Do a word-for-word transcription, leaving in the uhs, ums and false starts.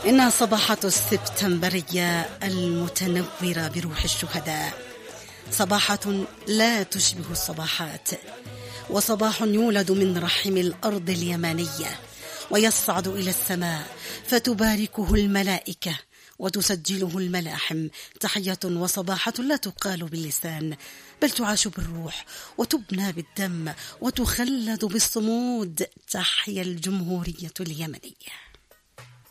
إنها صباحات السبتمبرية المتنورة بروح الشهداء، صباحة لا تشبه الصباحات، وصباح يولد من رحم الأرض اليمانية ويصعد إلى السماء فتباركه الملائكة وتسجله الملاحم. تحية وصباحة لا تقال باللسان بل تعاش بالروح وتبنى بالدم وتخلد بالصمود. تحيا الجمهورية اليمنية.